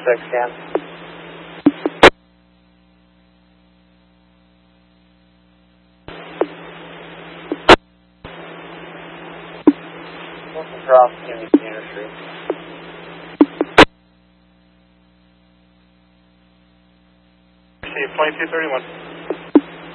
6 scan. Looking across Union Street. Receive 2231.